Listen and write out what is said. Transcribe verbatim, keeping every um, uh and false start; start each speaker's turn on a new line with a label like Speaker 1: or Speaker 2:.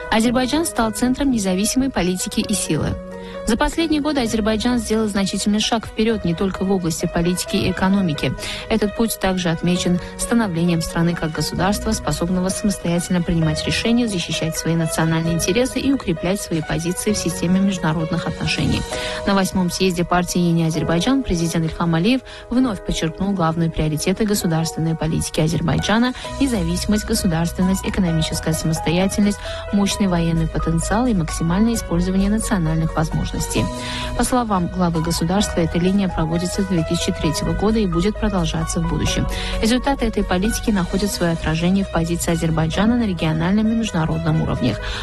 Speaker 1: Азербайджан стал центром независимой политики и силы. За последние годы Азербайджан сделал значительный шаг вперед не только в области политики и экономики. Этот путь также отмечен становлением страны как государства, способного самостоятельно принимать решения, защищать свои национальные интересы и укреплять свои позиции в системе международных отношений. На восьмом съезде партии «Ени Азербайджан» президент Ильхам Алиев вновь подчеркнул главные приоритеты государственной политики Азербайджана: независимость, государственность, экономическая самостоятельность, мощный военный потенциал и максимальное использование национальных возможностей. По словам главы государства, эта линия проводится с две тысячи третьего года и будет продолжаться в будущем. Результаты этой политики находят свое отражение в позиции Азербайджана на региональном и международном уровнях.